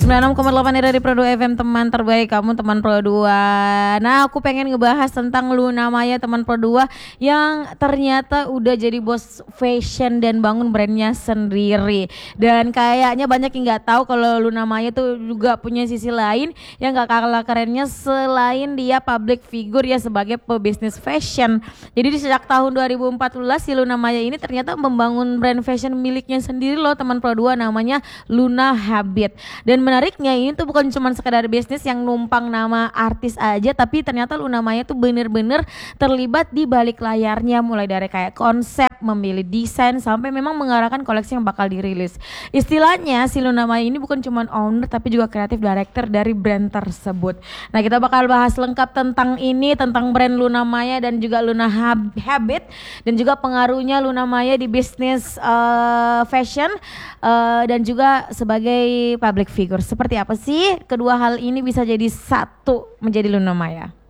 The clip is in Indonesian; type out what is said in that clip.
96,8 dari Pro 2 FM, teman terbaik kamu, teman Pro 2. Nah, aku pengen ngebahas tentang Luna Maya, teman Pro 2, yang ternyata udah jadi bos fashion dan bangun brandnya sendiri. Dan kayaknya banyak yang nggak tahu kalau Luna Maya tuh juga punya sisi lain yang gak kalah kerennya selain dia public figure ya sebagai pebisnis fashion. Jadi sejak tahun 2014 si Luna Maya ini ternyata membangun brand fashion miliknya sendiri loh, teman Pro 2, namanya Luna Habit. Dan menariknya ini tuh bukan cuma sekedar bisnis yang numpang nama artis aja, tapi ternyata Luna Maya tuh bener-bener terlibat di balik layarnya, mulai dari kayak konsep, memilih desain, sampai memang mengarahkan koleksi yang bakal dirilis. Istilahnya si Luna Maya ini bukan cuma owner tapi juga kreatif director dari brand tersebut. Nah, kita bakal bahas lengkap tentang ini, tentang brand Luna Maya dan juga Luna Habit, dan juga pengaruhnya Luna Maya di bisnis fashion dan juga sebagai public figure. Seperti apa sih kedua hal ini bisa jadi satu menjadi Luna Maya?